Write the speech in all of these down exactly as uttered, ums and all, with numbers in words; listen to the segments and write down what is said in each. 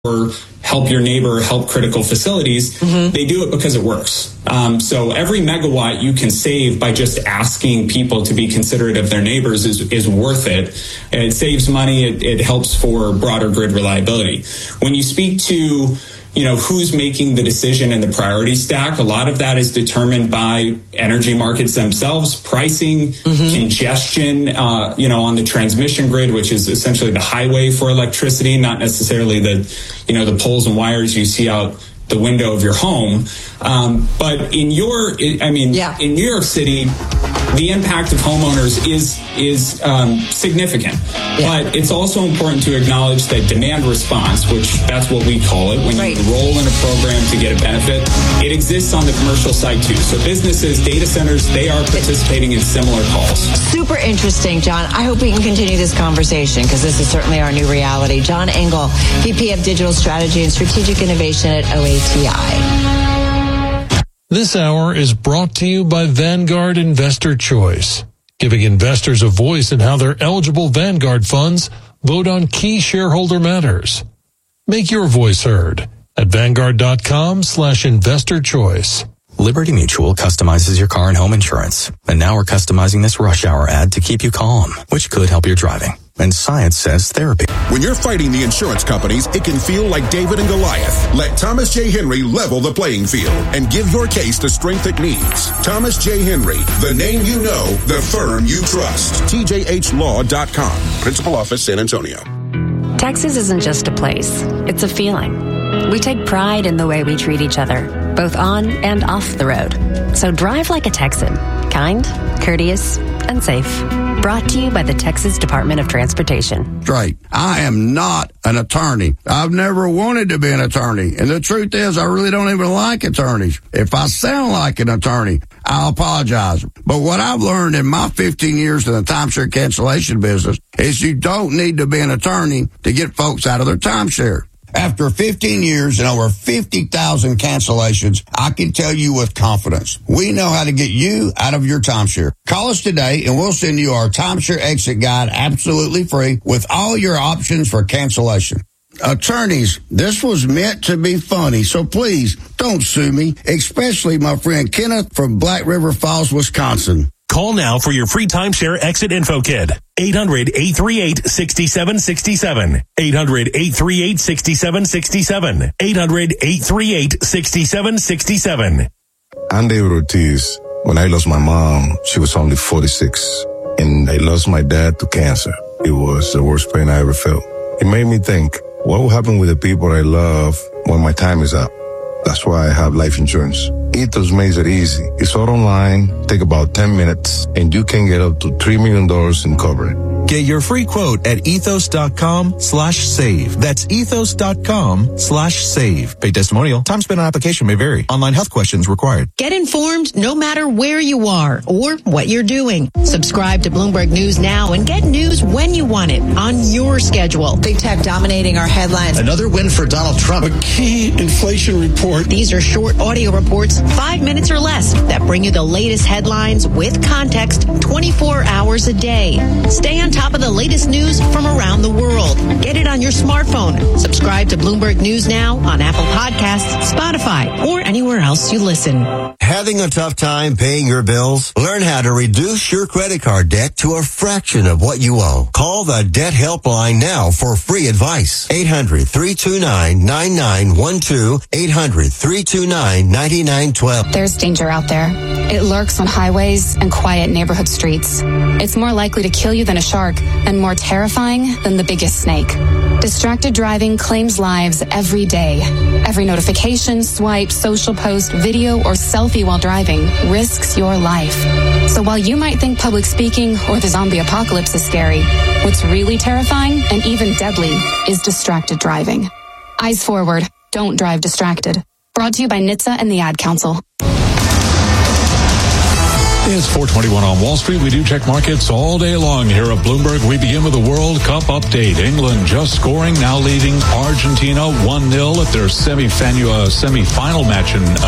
or help your neighbor, help critical facilities, mm-hmm. they do it because it works. Um, so every megawatt you can save by just asking people to be considerate of their neighbors is, is worth it. It saves money. It, it helps for broader grid reliability. When you speak to you know, who's making the decision in the priority stack, a lot of that is determined by energy markets themselves, pricing, mm-hmm. congestion, uh, you know, on the transmission grid, which is essentially the highway for electricity, not necessarily the, you know, the poles and wires you see out the window of your home. Um, but in your, I mean, yeah. in New York City, the impact of homeowners is is um, significant. Yeah. But it's also important to acknowledge that demand response, which that's what we call it, when right. you enroll in a program to get a benefit, it exists on the commercial side too. So businesses, data centers, they are participating in similar calls. Super interesting, John. I hope we can continue this conversation because this is certainly our new reality. John Engel, V P of Digital Strategy and Strategic Innovation at O A T I. This hour is brought to you by Vanguard Investor Choice, giving investors a voice in how their eligible Vanguard funds vote on key shareholder matters. Make your voice heard at Vanguard.com slash investor choice. Liberty Mutual customizes your car and home insurance. And now we're customizing this rush hour ad to keep you calm, which could help your driving. And science says therapy. When you're fighting the insurance companies, it can feel like David and Goliath. Let Thomas J. Henry level the playing field and give your case the strength it needs. Thomas J. Henry, the name you know, the firm you trust. T J H law dot com. Principal Office, San Antonio. Texas isn't just a place. It's a feeling. We take pride in the way we treat each other, both on and off the road. So drive like a Texan. Kind, courteous, and safe. Brought to you by the Texas Department of Transportation. Straight. I am not an attorney. I've never wanted to be an attorney. And the truth is, I really don't even like attorneys. If I sound like an attorney, I'll apologize. But what I've learned in my fifteen years in the timeshare cancellation business is you don't need to be an attorney to get folks out of their timeshare. After fifteen years and over fifty thousand cancellations, I can tell you with confidence, we know how to get you out of your timeshare. Call us today and we'll send you our timeshare exit guide absolutely free with all your options for cancellation. Attorneys, this was meant to be funny, so please don't sue me, especially my friend Kenneth from Black River Falls, Wisconsin. Call now for your free timeshare exit info kit. eight hundred, eight three eight, six seven six seven. eight hundred, eight three eight, six seven six seven. eight hundred, eight three eight, six seven six seven. I'm David Ortiz. When I lost my mom, she was only forty-six. And I lost my dad to cancer. It was the worst pain I ever felt. It made me think, what will happen with the people I love when my time is up? That's why I have life insurance. Ethos makes it easy. It's all online, take about ten minutes, and you can get up to three million dollars in coverage. Get your free quote at ethos.com slash save. That's ethos.com slash save. Pay testimonial. Time spent on application may vary. Online health questions required. Get informed no matter where you are or what you're doing. Subscribe to Bloomberg News now and get news when you want it on your schedule. Big tech dominating our headlines. Another win for Donald Trump. A key inflation report. These are short audio reports, five minutes or less, that bring you the latest headlines with context twenty-four hours a day. Stay on top of the latest news from around the world. Get it on your smartphone. Subscribe to Bloomberg News now on Apple Podcasts, Spotify, or anywhere else you listen. Having a tough time paying your bills? Learn how to reduce your credit card debt to a fraction of what you owe. Call the Debt Helpline now for free advice. eight hundred, three two nine, nine nine one two. eight hundred, three two nine, nine nine one two. There's danger out there. It lurks on highways and quiet neighborhood streets. It's more likely to kill you than a shark and more terrifying than the biggest snake. Distracted driving claims lives every day. Every notification, swipe, social post, video, or selfie while driving risks your life. So while you might think public speaking or the zombie apocalypse is scary, what's really terrifying and even deadly is distracted driving. Eyes forward. Don't drive distracted. Brought to you by N H T S A and the Ad Council. It's four twenty-one on Wall Street. We do check markets all day long here at Bloomberg. We begin with the World Cup update. England just scoring, now leading Argentina one nil at their semi-final match in uh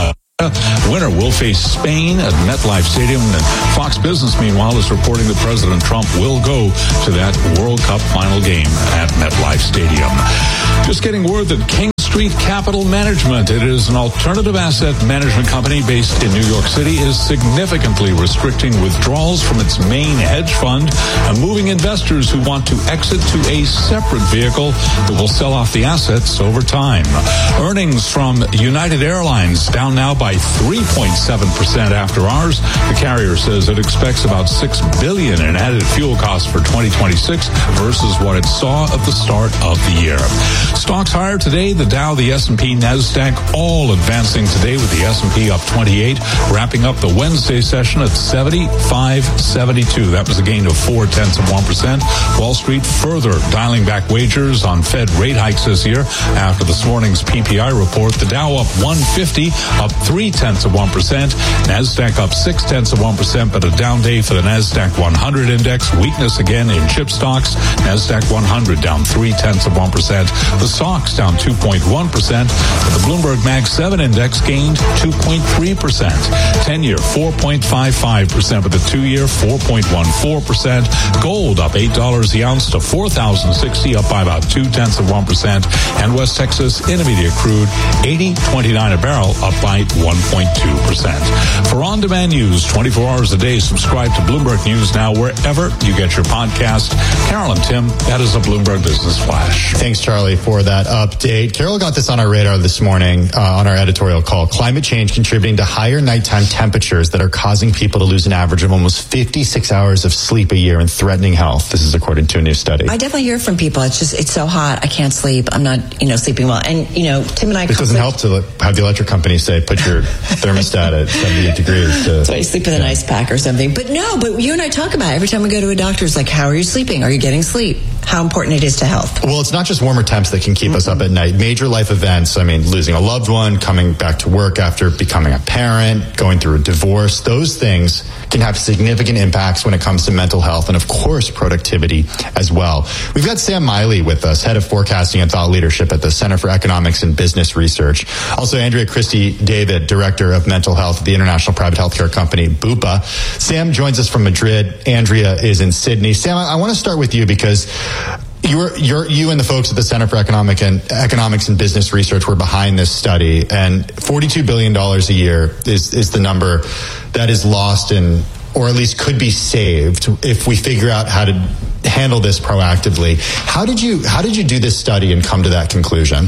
Winner will face Spain at MetLife Stadium. And Fox Business, meanwhile, is reporting that President Trump will go to that World Cup final game at MetLife Stadium. Just getting word that King Street Capital Management, it is an alternative asset management company based in New York City, is significantly restricting withdrawals from its main hedge fund and moving investors who want to exit to a separate vehicle that will sell off the assets over time. Earnings from United Airlines down now by three point seven percent after hours. The carrier says it expects about six billion dollars in added fuel costs for twenty twenty-six versus what it saw at the start of the year. Stocks higher today. The Dow, the S and P, NASDAQ, all advancing today with the S and P up twenty-eight, wrapping up the Wednesday session at seventy-five seventy-two. That was a gain of four tenths of one percent. Wall Street further dialing back wagers on Fed rate hikes this year after this morning's P P I report. The Dow up one fifty, up three tenths of one percent. NASDAQ up six tenths of one percent, but a down day for the NASDAQ one hundred index. Weakness again in chip stocks. NASDAQ one hundred down three tenths of one percent. The S O X down two point one percent. The Bloomberg Mag seven index gained two point three percent. ten-year four point five five percent, with the two-year four point one four percent. Gold up eight dollars the ounce to four thousand sixty, up by about two tenths of one percent. And West Texas Intermediate crude eighty twenty-nine a barrel, up by one point two percent. For on-demand news twenty-four hours a day, subscribe to Bloomberg News Now wherever you get your podcast. Carol and Tim, that is a Bloomberg Business Flash. Thanks, Charlie, for that update. Carol got this on our radar this morning uh, on our editorial call. Climate change contributing to higher nighttime temperatures that are causing people to lose an average of almost fifty-six hours of sleep a year and threatening health. This is according to a new study. I definitely hear from people. It's just, it's so hot. I can't sleep. I'm not, you know, sleeping well. And, you know, Tim and I... It doesn't help to have the electric company say, put your thermostat at seventy-eight degrees. To, so I sleep with yeah. an ice pack or something. But no, but you and I talk about it. Every time we go to a doctor, it's like, how are you sleeping? Are you getting sleep? How important it is to health. Well, it's not just warmer temps that can keep mm-hmm. us up at night. Major life events, I mean, losing a loved one, coming back to work after becoming a parent, going through a divorce, those things can have significant impacts when it comes to mental health and, of course, productivity as well. We've got Sam Miley with us, head of forecasting and thought leadership at the Center for Economics and Business Research. Also, Andrea Christie David, director of mental health at the international private healthcare company Bupa. Sam joins us from Madrid. Andrea is in Sydney. Sam, I, I want to start with you because You're, you're, you and the folks at the Center for Economic and Economics and Business Research were behind this study, and forty-two billion dollars a year is, is the number that is lost in, or at least could be saved if we figure out how to handle this proactively. How did you, how did you do this study and come to that conclusion?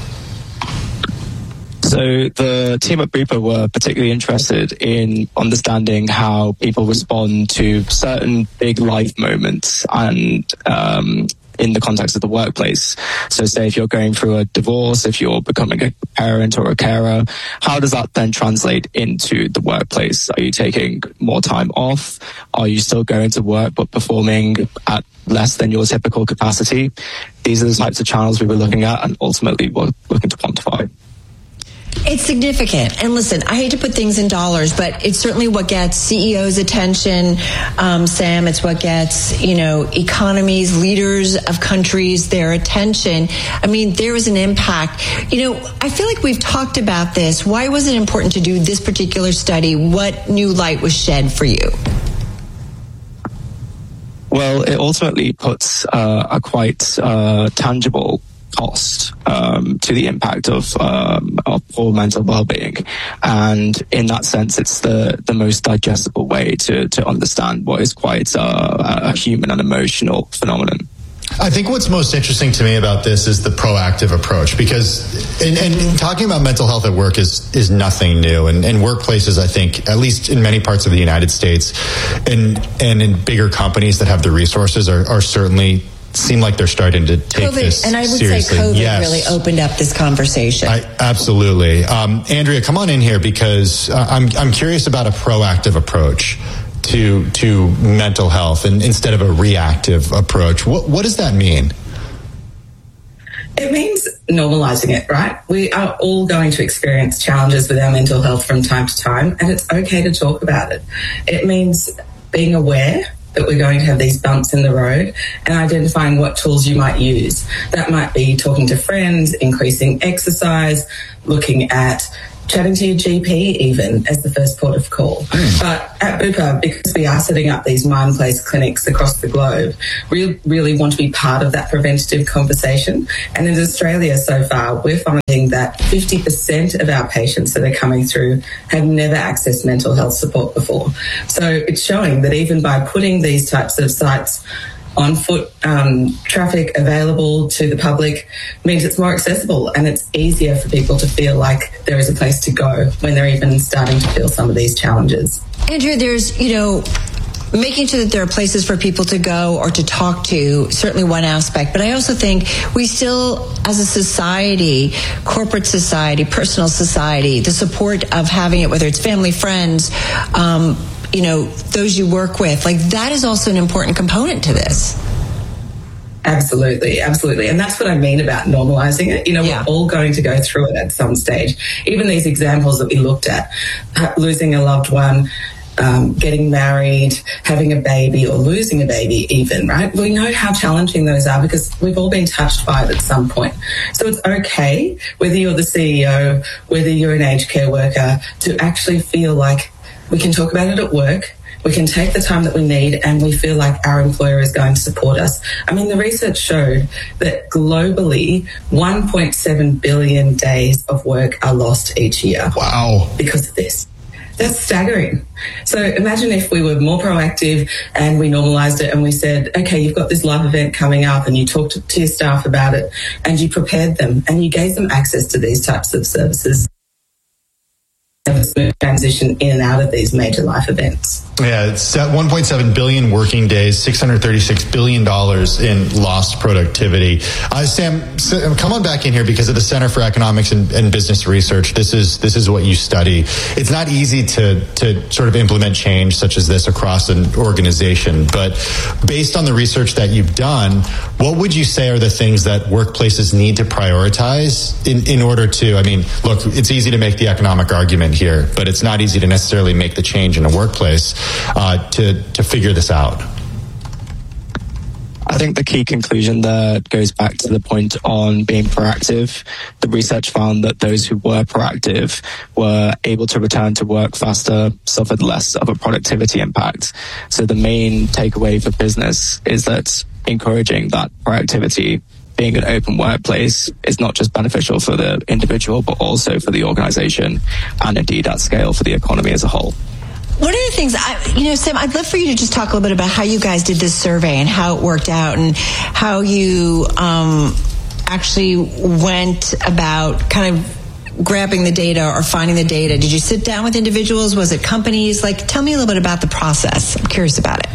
So the team at Bupa were particularly interested in understanding how people respond to certain big life moments and um, in the context of the workplace. So say if you're going through a divorce, if you're becoming a parent or a carer, how does that then translate into the workplace? Are you taking more time off? Are you still going to work but performing at less than your typical capacity? These are the types of channels we were looking at and ultimately we're looking to quantify. It's significant. And listen, I hate to put things in dollars, but it's certainly what gets C E Os' attention, um, Sam. It's what gets, you know, economies, leaders of countries, their attention. I mean, there was an impact. You know, I feel like we've talked about this. Why was it important to do this particular study? What new light was shed for you? Well, it ultimately puts uh, a quite uh, tangible cost um, to the impact of, um, of poor mental well-being, and in that sense, it's the the most digestible way to to understand what is quite uh, a human and emotional phenomenon. I think what's most interesting to me about this is the proactive approach, because and, and talking about mental health at work is is nothing new, and, and workplaces, I think, at least in many parts of the United States, and and in bigger companies that have the resources, are, are certainly seem like they're starting to take COVID, this and I would seriously. say COVID yes. really opened up this conversation. I, absolutely. Um, Andrea, come on in here, because uh, I'm I'm curious about a proactive approach to to mental health, and instead of a reactive approach. What what does that mean? It means normalizing it, right? We are all going to experience challenges with our mental health from time to time, and it's okay to talk about it. It means being aware that we're going to have these bumps in the road and identifying what tools you might use. That might be talking to friends, increasing exercise, looking at chatting to your G P even as the first port of call. Mm. But at Bupa, because we are setting up these mind place clinics across the globe, we really want to be part of that preventative conversation. And in Australia so far, we're finding that fifty percent of our patients that are coming through have never accessed mental health support before. So it's showing that even by putting these types of sites on foot, um, traffic available to the public means it's more accessible and it's easier for people to feel like there is a place to go when they're even starting to feel some of these challenges. Andrea, there's, you know, making sure that there are places for people to go or to talk to, certainly one aspect. But I also think we still, as a society, corporate society, personal society, the support of having it, whether it's family, friends, um, you know, those you work with, like that is also an important component to this. Absolutely, absolutely. And that's what I mean about normalizing it. You know, yeah. We're all going to go through it at some stage. Even these examples that we looked at, losing a loved one, um, getting married, having a baby or losing a baby even, right? We know how challenging those are because we've all been touched by it at some point. So it's okay, whether you're the C E O, whether you're an aged care worker, to actually feel like we can talk about it at work, we can take the time that we need, and we feel like our employer is going to support us. I mean, the research showed that globally, one point seven billion days of work are lost each year. Wow. Because of this. That's staggering. So imagine if we were more proactive and we normalised it and we said, okay, you've got this live event coming up, and you talked to, to your staff about it and you prepared them and you gave them access to these types of services. Have a smooth transition in and out of these major life events. Yeah, it's at one point seven billion working days, six hundred thirty-six billion dollars in lost productivity. Uh, Sam, so come on back in here because of the Center for Economics and, and Business Research. This is this is what you study. It's not easy to to sort of implement change such as this across an organization, but based on the research that you've done, what would you say are the things that workplaces need to prioritize in, in order to, I mean, look, it's easy to make the economic argument here, but it's not easy to necessarily make the change in a workplace uh, to to figure this out. I think the key conclusion there goes back to the point on being proactive. The research found that those who were proactive were able to return to work faster, suffered less of a productivity impact. So the main takeaway for business is that encouraging that proactivity, being an open workplace, is not just beneficial for the individual, but also for the organization and indeed at scale for the economy as a whole. One of the things, I, you know, Sam, I'd love for you to just talk a little bit about how you guys did this survey and how it worked out and how you um, actually went about kind of grabbing the data or finding the data. Did you sit down with individuals? Was it companies? Like, tell me a little bit about the process. I'm curious about it.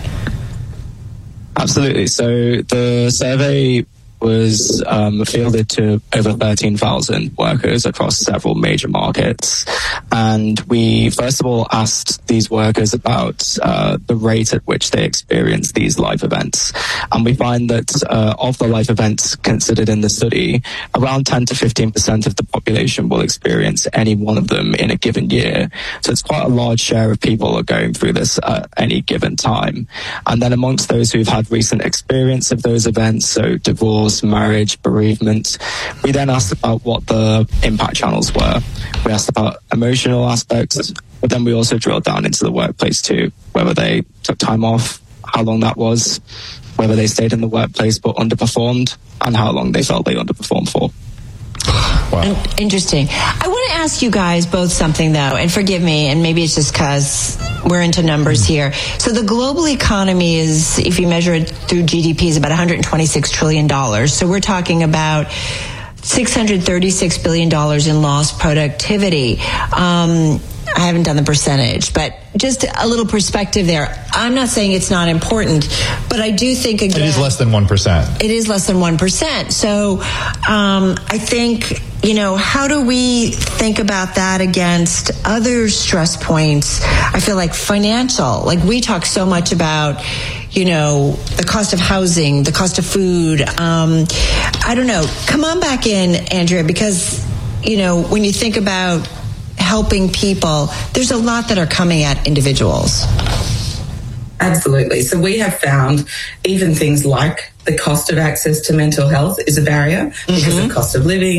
Absolutely. So the survey was um, fielded to over thirteen thousand workers across several major markets. And we, first of all, asked these workers about uh, the rate at which they experience these life events. And we find that uh, of the life events considered in the study, around ten to fifteen percent of the population will experience any one of them in a given year. So it's quite a large share of people are going through this at any given time. And then amongst those who've had recent experience of those events, so divorce, marriage, bereavement, we then asked about what the impact channels were. We asked about emotional aspects, but then we also drilled down into the workplace too, whether they took time off, how long that was, whether they stayed in the workplace but underperformed, and how long they felt they underperformed for. Wow. Interesting. I want to ask you guys both something, though, and forgive me, and maybe it's just because we're into numbers here. So the global economy is, if you measure it through G D P, is about one hundred twenty-six trillion dollars. So we're talking about six hundred thirty-six billion dollars in lost productivity. Um, I haven't done the percentage, but just a little perspective there. I'm not saying it's not important, but I do think, again, it is less than one percent. It is less than one percent. So um, I think, you know, how do we think about that against other stress points? I feel like financial, like we talk so much about, you know, the cost of housing, the cost of food. Um, I don't know. Come on back in, Andrea, because, you know, when you think about helping people, there's a lot that are coming at individuals. Absolutely. So we have found even things like the cost of access to mental health is a barrier mm-hmm. because of cost of living,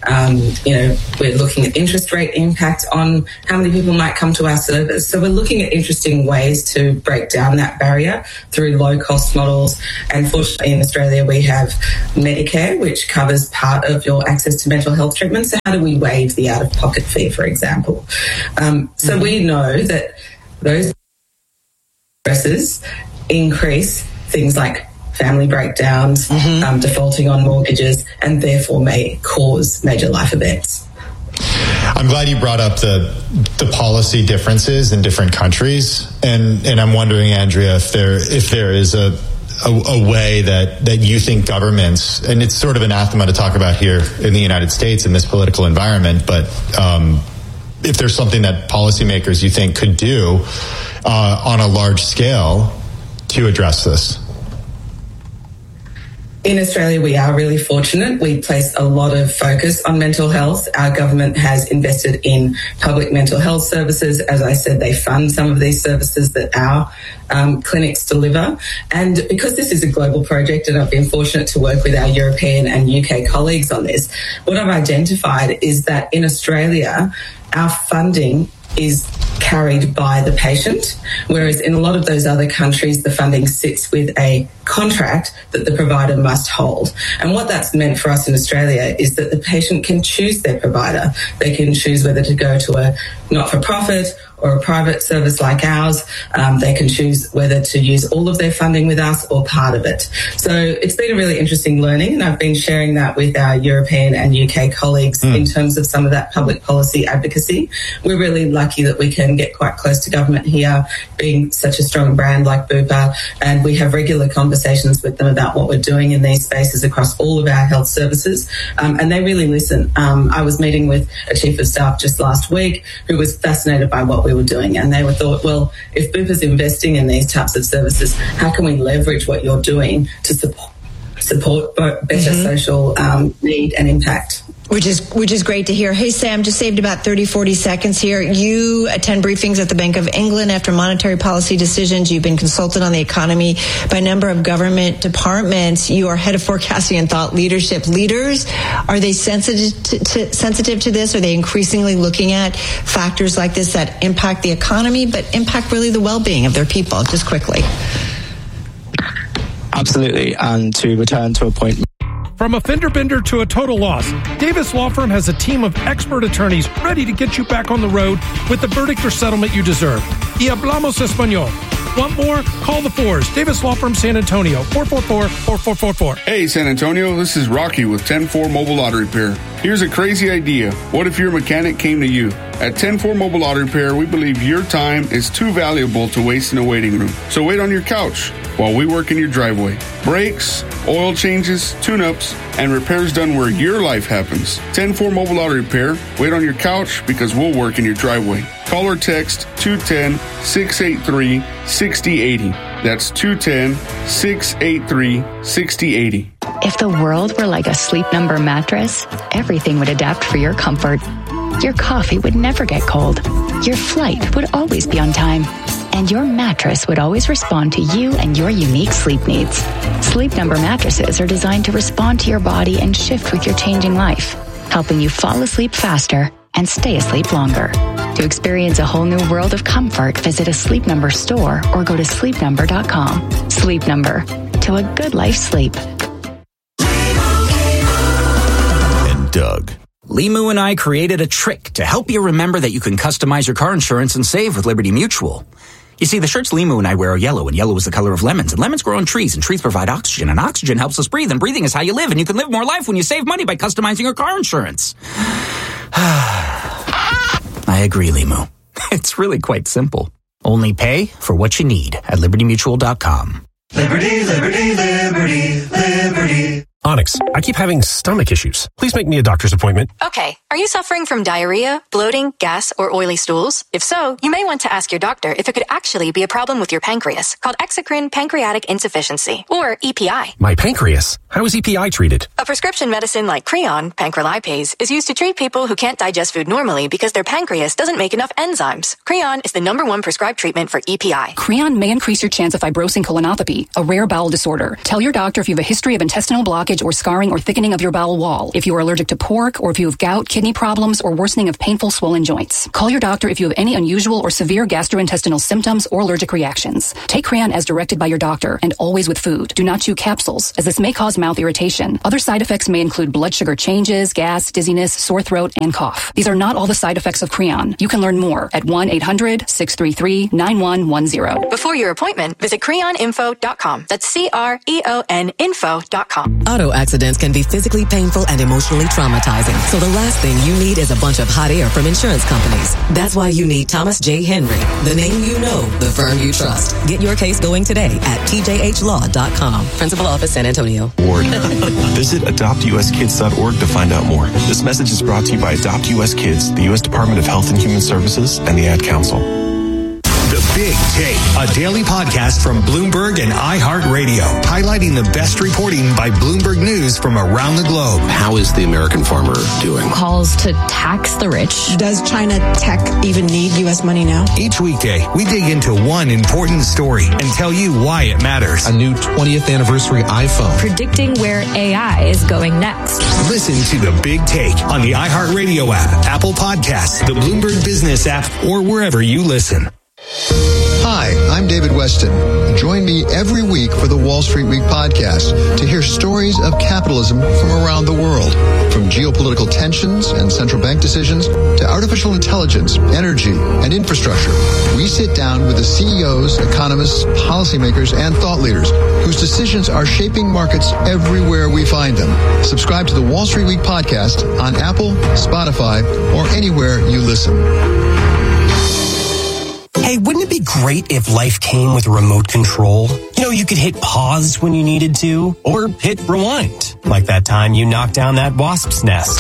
Um, you know, we're looking at interest rate impact on how many people might come to our service. So we're looking at interesting ways to break down that barrier through low-cost models. And fortunately, in Australia, we have Medicare, which covers part of your access to mental health treatment. So how do we waive the out-of-pocket fee, for example? Um, so mm-hmm. we know that those stresses increase things like family breakdowns, mm-hmm. um, defaulting on mortgages, and therefore may cause major life events. I'm glad you brought up the the policy differences in different countries, and and I'm wondering, Andrea, if there if there is a a, a way that that you think governments, and it's sort of anathema to talk about here in the United States in this political environment, but um, if there's something that policymakers you think could do uh, on a large scale to address this. In Australia, we are really fortunate. We place a lot of focus on mental health. Our government has invested in public mental health services. As I said, they fund some of these services that our um, clinics deliver. And because this is a global project, and I've been fortunate to work with our European and U K colleagues on this, what I've identified is that in Australia, our funding is carried by the patient, whereas in a lot of those other countries, the funding sits with a contract that the provider must hold. And what that's meant for us in Australia is that the patient can choose their provider. They can choose whether to go to a not-for-profit or a private service like ours. Um, they can choose whether to use all of their funding with us or part of it. So it's been a really interesting learning, and I've been sharing that with our European and U K colleagues mm. in terms of some of that public policy advocacy. We're really lucky that we can get quite close to government here, being such a strong brand like Bupa, and we have regular conversations with them about what we're doing in these spaces across all of our health services, um, and they really listen. Um, I was meeting with a chief of staff just last week who was fascinated by what we were doing, and they were thought, well, if Bupa's investing in these types of services, how can we leverage what you're doing to support support better mm-hmm. social um, need and impact? Which is which is great to hear. Hey, Sam, just saved about thirty, forty seconds here. You attend briefings at the Bank of England after monetary policy decisions. You've been consulted on the economy by a number of government departments. You are head of forecasting and thought leadership. Leaders, are they sensitive to, to, sensitive to this? Are they increasingly looking at factors like this that impact the economy, but impact really the well-being of their people? Just quickly. Absolutely. And to return to a point... From a fender bender to a total loss, Davis Law Firm has a team of expert attorneys ready to get you back on the road with the verdict or settlement you deserve. Y hablamos español. Want more? Call the fours. Davis Law Firm San Antonio, four four four, four four four four. Hey, San Antonio, this is Rocky with ten four Mobile Auto Repair. Here's a crazy idea. What if your mechanic came to you? At ten four Mobile Auto Repair, we believe your time is too valuable to waste in a waiting room. So wait on your couch while we work in your driveway. Brakes, oil changes, tune-ups, and repairs done where your life happens. ten four Mobile Auto Repair. Wait on your couch because we'll work in your driveway. Call or text two one zero, six eight three, six zero eight zero. That's two one zero, six eight three, six zero eight zero. If the world were like a Sleep Number mattress, everything would adapt for your comfort. Your coffee would never get cold. Your flight would always be on time. And your mattress would always respond to you and your unique sleep needs. Sleep Number mattresses are designed to respond to your body and shift with your changing life, helping you fall asleep faster and stay asleep longer. To experience a whole new world of comfort, visit a Sleep Number store or go to sleep number dot com. Sleep Number. To a good life sleep. And Doug. Limu and I created a trick to help you remember that you can customize your car insurance and save with Liberty Mutual. You see, the shirts Limu and I wear are yellow, and yellow is the color of lemons, and lemons grow on trees, and trees provide oxygen, and oxygen helps us breathe, and breathing is how you live, and you can live more life when you save money by customizing your car insurance. I agree, Limu. It's really quite simple. Only pay for what you need at liberty mutual dot com. Liberty, liberty, liberty, liberty. Onyx, I keep having stomach issues. Please make me a doctor's appointment. Okay. Are you suffering from diarrhea, bloating, gas, or oily stools? If so, you may want to ask your doctor if it could actually be a problem with your pancreas, called exocrine pancreatic insufficiency, or E P I. My pancreas? How is E P I treated? A prescription medicine like Creon, pancrelipase, is used to treat people who can't digest food normally because their pancreas doesn't make enough enzymes. Creon is the number one prescribed treatment for E P I. Creon may increase your chance of fibrosing colonopathy, a rare bowel disorder. Tell your doctor if you have a history of intestinal blockage blockage or scarring or thickening of your bowel wall, if you are allergic to pork, or if you have gout, kidney problems, or worsening of painful swollen joints. Call your doctor if you have any unusual or severe gastrointestinal symptoms or allergic reactions. Take Creon as directed by your doctor, and always with food. Do not chew capsules, as this may cause mouth irritation. Other side effects may include blood sugar changes, gas, dizziness, sore throat, and cough. These are not all the side effects of Creon. You can learn more at one eight hundred six three three nine one one zero. Before your appointment, visit creon info dot com. That's C R E O N info dot com. Auto accidents can be physically painful and emotionally traumatizing. So the last thing you need is a bunch of hot air from insurance companies. That's why you need Thomas J. Henry, the name you know, the firm you trust. Get your case going today at T J H law dot com. Principal Office, San Antonio. Ward. Visit adopt u s kids dot org to find out more. This message is brought to you by Adopt U S Kids, the U S Department of Health and Human Services, and the Ad Council. The Big Take, a daily podcast from Bloomberg and iHeartRadio, highlighting the best reporting by Bloomberg News from around the globe. How is the American farmer doing? Calls to tax the rich. Does China tech even need U S money now? Each weekday, we dig into one important story and tell you why it matters. A new twentieth anniversary iPhone. Predicting where A I is going next. Listen to The Big Take on the iHeartRadio app, Apple Podcasts, the Bloomberg Business app, or wherever you listen. Hi, I'm David Weston. Join me every week for the Wall Street Week podcast to hear stories of capitalism from around the world. From geopolitical tensions and central bank decisions to artificial intelligence, energy, and infrastructure. We sit down with the C E Os, economists, policymakers, and thought leaders whose decisions are shaping markets everywhere we find them. Subscribe to the Wall Street Week podcast on Apple, Spotify, or anywhere you listen. Hey, wouldn't it be great if life came with a remote control? You know, you could hit pause when you needed to, or hit rewind, like that time you knocked down that wasp's nest.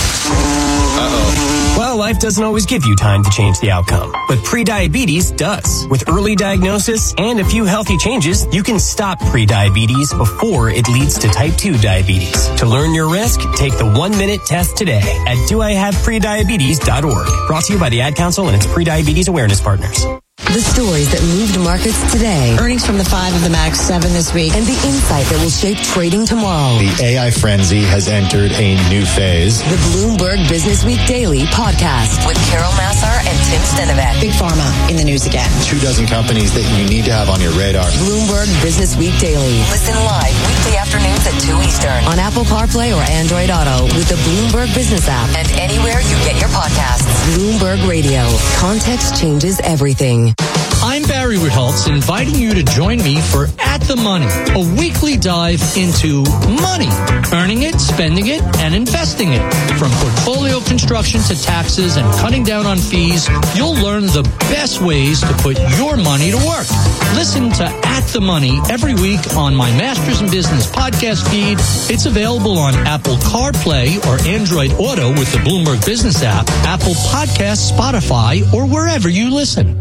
Uh-oh. Well, life doesn't always give you time to change the outcome, but prediabetes does. With early diagnosis and a few healthy changes, you can stop prediabetes before it leads to type two diabetes. To learn your risk, take the one-minute test today at do I have prediabetes dot org. Brought to you by the Ad Council and its Prediabetes Awareness Partners. The stories that moved markets today. Earnings from the five of the Max seven this week. And the insight that will shape trading tomorrow. The A I frenzy has entered a new phase. The Bloomberg Business Week Daily podcast with Carol Massar and Tim Stenovec. Big Pharma in the news again. Two dozen companies that you need to have on your radar. Bloomberg Business Week Daily. Listen live weekday afternoons at two Eastern on Apple CarPlay or Android Auto with the Bloomberg Business app and anywhere you get your podcasts. Bloomberg Radio. Context changes everything. I'm Barry Ritholtz, inviting you to join me for At the Money, a weekly dive into money, earning it, spending it, and investing it. From portfolio construction to taxes and cutting down on fees, you'll learn the best ways to put your money to work. Listen to At the Money every week on my Masters in Business podcast feed. It's available on Apple CarPlay or Android Auto with the Bloomberg Business app, Apple Podcasts, Spotify, or wherever you listen.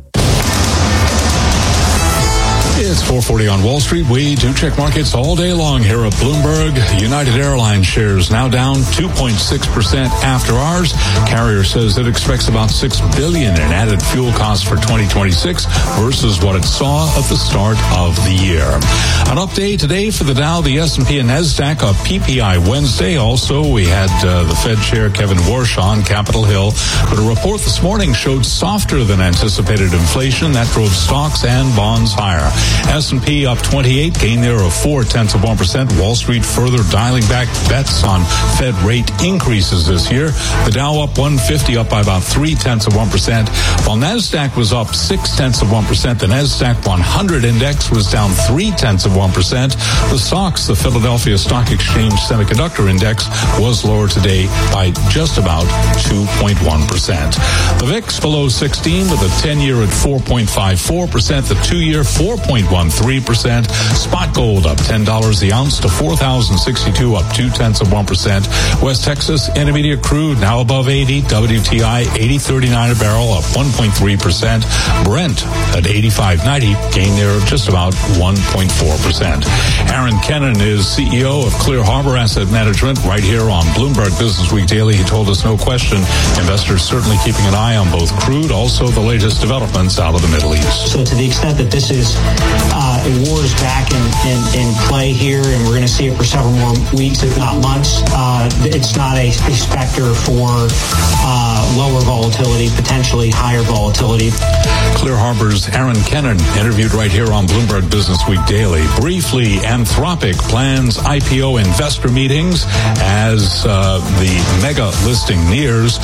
It's four forty on Wall Street. We do check markets all day long here at Bloomberg. United Airlines shares now down two point six percent after hours. Carrier says it expects about six billion dollars in added fuel costs for twenty twenty-six versus what it saw at the start of the year. An update today for the Dow, the S and P, and NASDAQ, a P P I Wednesday. Also, we had uh, the Fed Chair Kevin Warsh on Capitol Hill. But a report this morning showed softer than anticipated inflation. That drove stocks and bonds higher. S and P up twenty-eight, gain there of four tenths of one percent. Wall Street further dialing back bets on Fed rate increases this year. The Dow up one fifty, up by about three tenths of one percent. While NASDAQ was up six tenths of one percent, the NASDAQ one hundred index was down three tenths of one percent. The stocks, the Philadelphia Stock Exchange Semiconductor Index, was lower today by just about two point one percent. The V I X below sixteen with a ten-year at four point five four percent. The two-year four point one three percent. Spot gold up ten dollars the ounce to four thousand sixty-two, up two tenths of one percent. West Texas Intermediate crude now above eighty. W T I eighty thirty-nine a barrel, up one point three percent. Brent at eighty-five ninety, gain there of just about one point four percent. Aaron Kennan is C E O of Clear Harbor Asset Management right here on Bloomberg Business Week Daily. He told us, no question, investors certainly keeping an eye on both crude, also the latest developments out of the Middle East. So to the extent that this is uh, a war is back in, in, in play here, and we're going to see it for several more weeks, if not months. Uh, it's not a, a specter for uh, lower volatility, potentially higher volatility. Clear Harbor's Aaron Kennan, interviewed right here on Bloomberg Business Week Daily. Briefly, Anthropic plans I P O investor meetings as uh, the mega listing nears.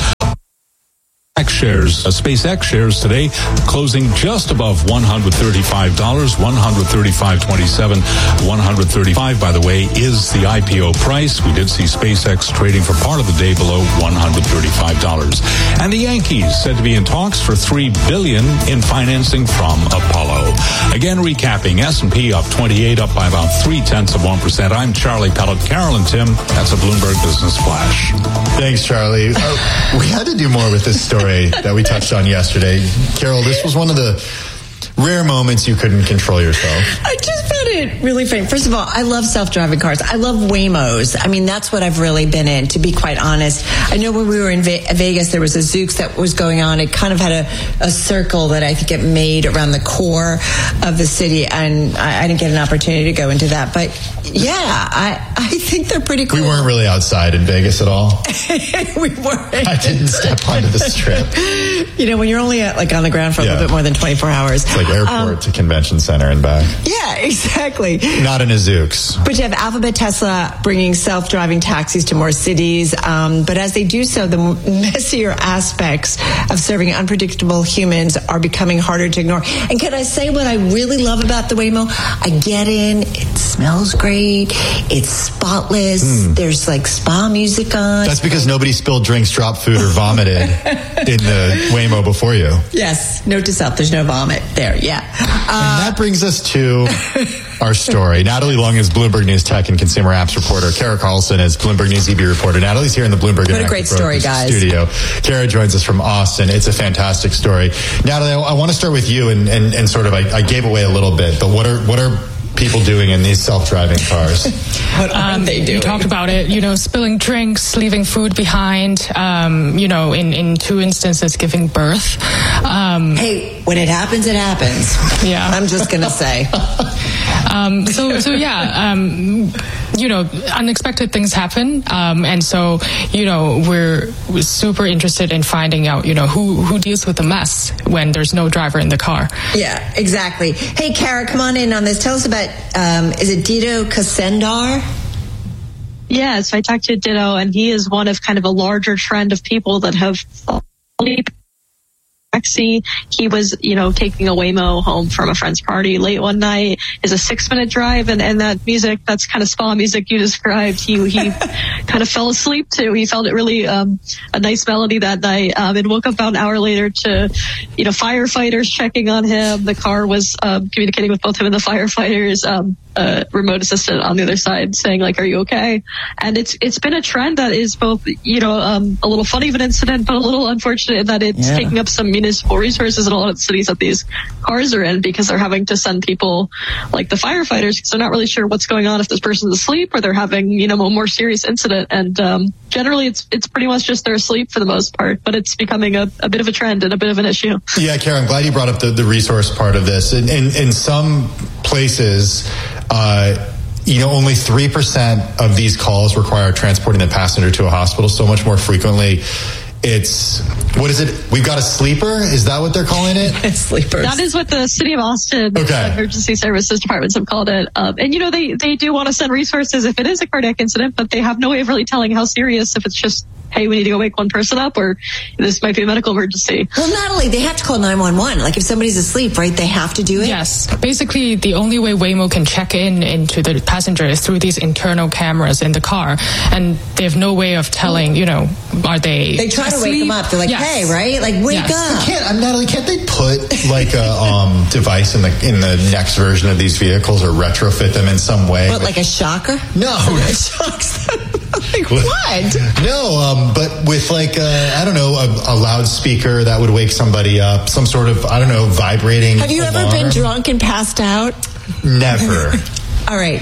Shares, uh, SpaceX shares today closing just above one hundred thirty-five dollars, one hundred thirty-five twenty-seven, one hundred thirty-five, by the way, is the I P O price. We did see SpaceX trading for part of the day below one hundred thirty-five dollars. And the Yankees said to be in talks for three billion dollars in financing from Apollo. Again, recapping, S and P up twenty-eight, up by about three-tenths of one percent. I'm Charlie Pellet. Carol and Tim, that's a Bloomberg Business Flash. Thanks, Charlie. Uh, we had to do more with this story that we touched on yesterday. Carol, this was one of the rare moments you couldn't control yourself. I just found it really funny. First of all, I love self-driving cars. I love Waymos. I mean, that's what I've really been in, to be quite honest. I know when we were in Ve- Vegas, there was a Zoox that was going on. It kind of had a, a circle that I think it made around the core of the city, and I, I didn't get an opportunity to go into that. But yeah, I, I think they're pretty cool. We weren't really outside in Vegas at all. We weren't. I didn't step onto the strip. You know, when you're only at, like on the ground for a Yeah. little bit more than twenty-four hours. It's like airport um, to convention center and back. Yeah, exactly. Not in a Zoox. But you have Alphabet, Tesla bringing self-driving taxis to more cities. Um, but as they do so, the messier aspects of serving unpredictable humans are becoming harder to ignore. And can I say what I really love about the Waymo? I get in, it smells great, it's spotless, mm. there's like spa music on. That's because nobody spilled drinks, dropped food, or vomited in the Waymo before you. Yes, note to self, there's no vomit there, yeah. Uh, and that brings us to our story. Natalie Long is Bloomberg News Tech and Consumer Apps reporter. Kara Carlson is Bloomberg News E B reporter. Natalie's here in the Bloomberg What a great story, guys. studio. Kara joins us from Austin. It's a fantastic story. Natalie, I, I want to start with you, and, and, and sort of, I, I gave away a little bit, but what are what are people doing in these self-driving cars? What are um, they doing? You talked about it, you know, spilling drinks, leaving food behind, um, you know, in, in two instances, giving birth. Um, hey, when it happens, it happens. Yeah. I'm just going to say. um, so, so yeah, um, you know, unexpected things happen. Um, and so, you know, we're, we're super interested in finding out, you know, who, who deals with the mess when there's no driver in the car. Yeah, exactly. Hey, Kara, come on in on this. Tell us about, um, is it Dito Kasendar? Yeah, so I talked to Ditto, and he is one of kind of a larger trend of people that have taxi. He was, you know, taking a Waymo home from a friend's party late one night. It's a six-minute drive, and, and that music, that's kind of spa music you described, he he kind of fell asleep to. He felt it really um, a nice melody that night, um, and woke up about an hour later to, you know, firefighters checking on him. The car was um, communicating with both him and the firefighters. Um, uh, remote assistant on the other side saying, like, are you okay? And it's it's been a trend that is both, you know, um, a little funny of an incident, but a little unfortunate in that it's yeah. taking up some municipal resources in a lot of cities that these cars are in, because they're having to send people like the firefighters because they're not really sure what's going on if this person's asleep or they're having, you know, a more serious incident. And um, generally it's it's pretty much just they're asleep for the most part, but it's becoming a, a bit of a trend and a bit of an issue. Yeah, Kara, I'm glad you brought up the, the resource part of this. In, in, in some places, uh, you know, only three percent of these calls require transporting the passenger to a hospital. So much more frequently, it's, what is it? We've got a sleeper? Is that what they're calling it? Sleepers. That is what the City of Austin okay. emergency services departments have called it. Um, and, you know, they, they do want to send resources if it is a cardiac incident, but they have no way of really telling how serious, if it's just, hey, we need to go wake one person up, or this might be a medical emergency. Well, Natalie, they have to call nine one one. Like, if somebody's asleep, right, they have to do it? Yes. Basically, the only way Waymo can check in into the passenger is through these internal cameras in the car. And they have no way of telling, you know, are they They try asleep? to wake them up. They're like, yes. hey, right? Like, wake yes. up. Can't, I'm Natalie, can't they put like a um, device in the in the next version of these vehicles or retrofit them in some way? What, like a shocker? No. It shocks them. Like, what? No, um, but with like, a, I don't know, a, a loudspeaker that would wake somebody up, some sort of, I don't know, vibrating Have you alarm. ever been drunk and passed out? Never. All right.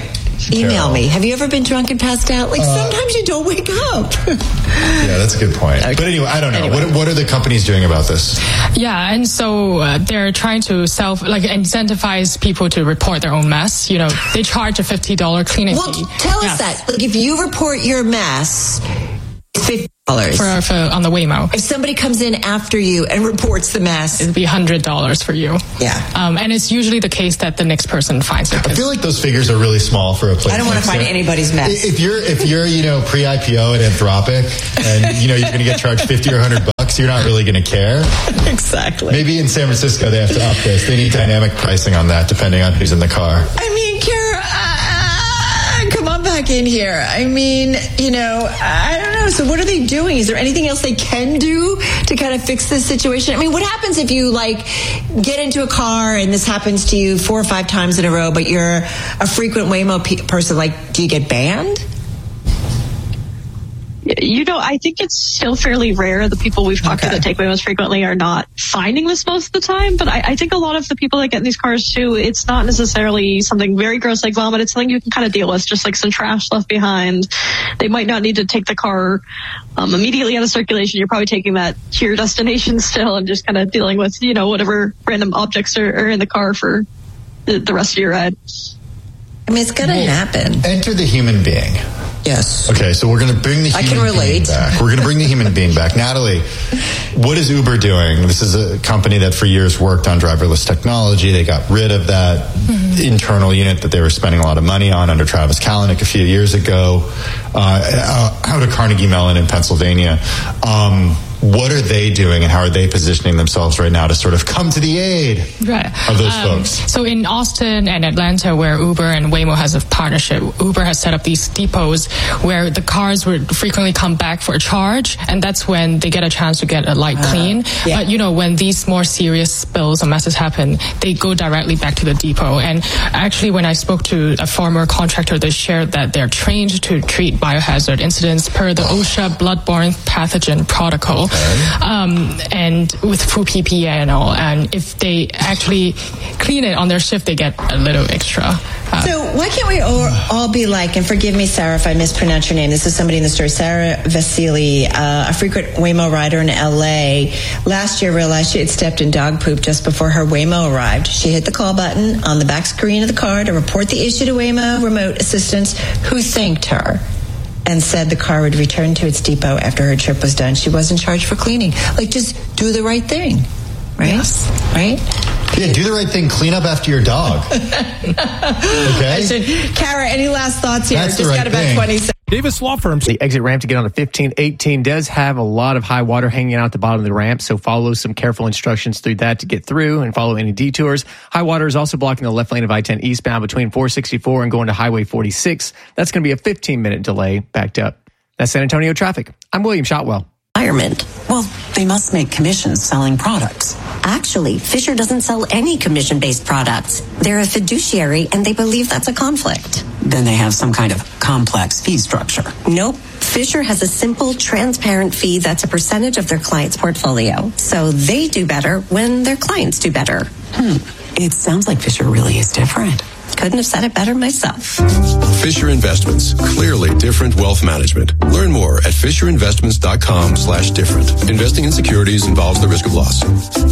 email me. Have you ever been drunk and passed out? Like, uh, sometimes you don't wake up. Yeah, that's a good point. Okay. But anyway, I don't know. Anyway. What, what are the companies doing about this? Yeah, and so uh, they're trying to self, like, incentivize people to report their own mess. You know, they charge a fifty dollars cleaning well, fee. Tell yes. us that. Like, if you report your mess, it's fifty dollars. For, for, on the Waymo. If somebody comes in after you and reports the mess, it'd be one hundred dollars for you. Yeah. Um, and it's usually the case that the next person finds it. I feel like those figures are really small for a place. I don't want to find anybody's mess. If you're, if you're, you know, pre-I P O at Anthropic and, you know, you're going to get charged fifty or one hundred bucks, you're not really going to care. Exactly. Maybe in San Francisco they have to up this. They need dynamic pricing on that depending on who's in the car. I mean, Kara, uh, come on back in here. I mean, you know, I don't know. So what are they doing? Is there anything else they can do to kind of fix this situation? I mean, what happens if you, like, get into a car and this happens to you four or five times in a row, but you're a frequent Waymo pe- person? Like, do you get banned? You know, I think it's still fairly rare. The people we've talked okay. to that take Waymos frequently are not finding this most of the time. But I, I think a lot of the people that get in these cars, too, it's not necessarily something very gross like vomit. It's something you can kind of deal with, just like some trash left behind. They might not need to take the car um, immediately out of circulation. You're probably taking that to your destination still and just kind of dealing with, you know, whatever random objects are, are in the car for the, the rest of your ride. I mean, it's going to happen. Enter the human being. Yes. Okay, so we're going to bring the human I can relate. being back. We're going to bring the human being back. Natalie, what is Uber doing? This is a company that for years worked on driverless technology. They got rid of that mm-hmm. internal unit that they were spending a lot of money on under Travis Kalanick a few years ago, uh, out of Carnegie Mellon in Pennsylvania. Um, What are they doing and how are they positioning themselves right now to sort of come to the aid right. of those um, folks? So in Austin and Atlanta, where Uber and Waymo has a partnership, Uber has set up these depots where the cars would frequently come back for a charge, and that's when they get a chance to get a light uh, clean. Yeah. But, you know, when these more serious spills or messes happen, they go directly back to the depot. And actually, when I spoke to a former contractor, they shared that they're trained to treat biohazard incidents per the OSHA bloodborne pathogen protocol. Um, and with full P P E and all, and if they actually clean it on their shift, they get a little extra. Uh, so why can't we all, all be like, and forgive me, Sarah, if I mispronounce your name, this is somebody in the story, Sarah Vasili, uh, a frequent Waymo rider in L A, last year realized she had stepped in dog poop just before her Waymo arrived. She hit the call button on the back screen of the car to report the issue to Waymo remote assistants, who thanked her and said the car would return to its depot after her trip was done. She wasn't charged for cleaning. Like, just do the right thing, right? Yes. Right? Yeah, do the right thing. Clean up after your dog. Okay? Should, Kara, any last thoughts here? That's Just the right got about thing. twenty seconds. Davis Law Firms. The exit ramp to get on the fifteen eighteen does have a lot of high water hanging out at the bottom of the ramp, so follow some careful instructions through that to get through and follow any detours. High water is also blocking the left lane of I ten eastbound between four sixty-four and going to Highway forty-six. That's going to be a fifteen minute delay backed up. That's San Antonio traffic. I'm William Shotwell. Environment. Well, they must make commissions selling products. Actually, Fisher doesn't sell any commission-based products. They're a fiduciary, and they believe that's a conflict. Then they have some kind of complex fee structure. Nope. Fisher has a simple, transparent fee that's a percentage of their client's portfolio. So they do better when their clients do better. Hmm. It sounds like Fisher really is different. Couldn't have said it better myself. Fisher Investments. Clearly different wealth management. Learn more at FisherInvestments.com slash different. Investing in securities involves the risk of loss.